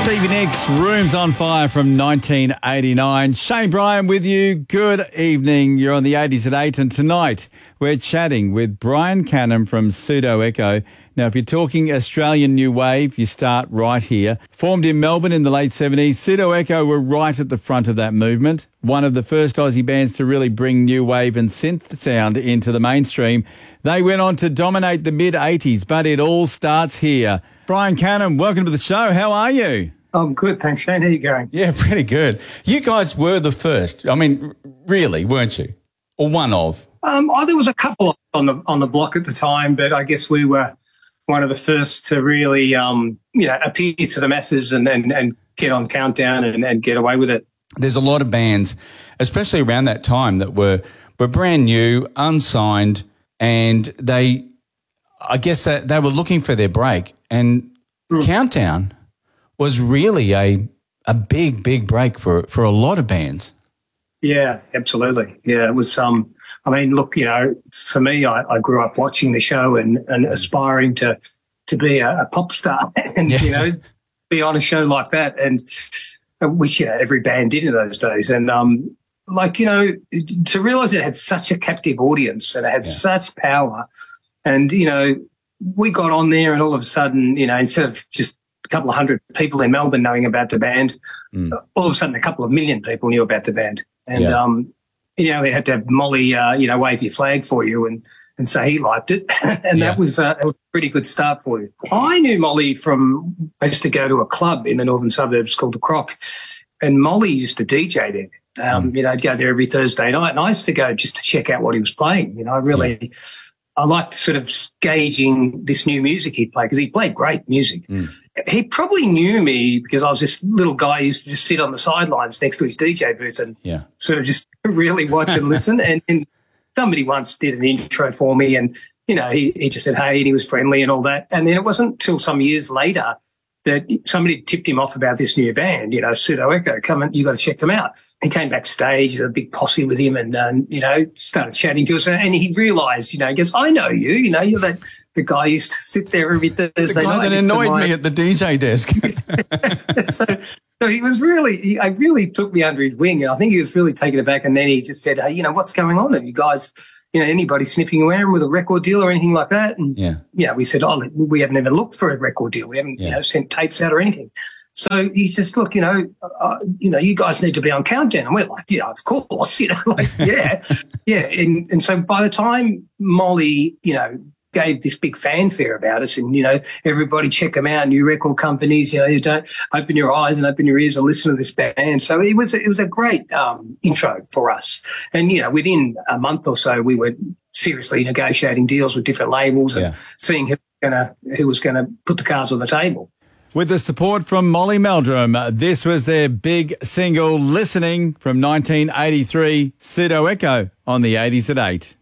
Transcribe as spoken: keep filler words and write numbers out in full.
Stevie Nicks, Rooms on Fire from nineteen eighty-nine. Shane Bryan with you. Good evening. You're on the eighties at eight, and tonight we're chatting with Brian Canham from Pseudo Echo. Now, if you're talking Australian New Wave, you start right here. Formed in Melbourne in the late seventies, Pseudo Echo were right at the front of that movement. One of the first Aussie bands to really bring new wave and synth sound into the mainstream. They went on to dominate the mid-eighties, but it all starts here. Brian Canham, welcome to the show. How are you? I'm good, thanks, Shane. How are you going? Yeah, pretty good. You guys were the first. I mean, really, weren't you? Or one of? Um, oh, there was a couple on the on the block at the time, but I guess we were one of the first to really, um, you know, appeal to the masses and and, and get on Countdown and, and get away with it. There's a lot of bands, especially around that time, that were were brand new, unsigned, and they, I guess that they were looking for their break. And mm. Countdown was really a a big, big break for for a lot of bands. Yeah, absolutely. Yeah, it was. Um, I mean, look, you know, for me, I, I grew up watching the show and, and aspiring to to be a, a pop star and yeah. you know, be on a show like that, and which you know every band did in those days. And um, like you know, to realise it had such a captive audience and it had yeah. such power, and you know, we got on there, and all of a sudden, you know, instead of just a couple of hundred people in Melbourne knowing about the band, mm. all of a sudden a couple of million people knew about the band. And, yeah. um, you know, they had to have Molly, uh, you know, wave your flag for you and, and say he liked it. and yeah. that was, uh, that was a pretty good start for you. I knew Molly from, I used to go to a club in the northern suburbs called the Croc, and Molly used to D J there. Um, mm. You know, I'd go there every Thursday night, and I used to go just to check out what he was playing. You know, I really... Yeah. I liked sort of gauging this new music he'd play because he played great music. Mm. He probably knew me because I was this little guy who used to just sit on the sidelines next to his D J booth and yeah. sort of just really watch and listen. And, and somebody once did an intro for me, and, you know, he, he just said, hey, and he was friendly and all that. And then it wasn't until some years later that somebody tipped him off about this new band, you know, Pseudo Echo. Come and you got to check them out. He came backstage, had a big posse with him, and um, you know, started chatting to us. And he realised, you know, he goes, "I know you. You know, you're that the guy who used to sit there every Thursday the guy night." that annoyed me at the D J desk. so, so he was really, he, I really took me under his wing, and I think he was really taken aback. And then he just said, "Hey, you know, what's going on? Have you guys?" You know, anybody sniffing around with a record deal or anything like that? And, yeah, yeah we said, oh, we haven't even looked for a record deal. We haven't, yeah. you know, sent tapes out or anything. So he says, look, you know, uh, you know, you guys need to be on Countdown. And we're like, yeah, of course, you know, like, yeah, yeah. And, and so by the time Molly, you know, gave this big fanfare about us and, you know, everybody check them out, new record companies, you know, you don't open your eyes and open your ears and listen to this band. So it was, it was a great um, intro for us. And, you know, within a month or so, we were seriously negotiating deals with different labels and yeah. seeing who was gonna, who was going to put the cards on the table. With the support from Molly Meldrum, this was their big single, Listening, from nineteen eighty-three, Pseudo Echo on the eighties at eight.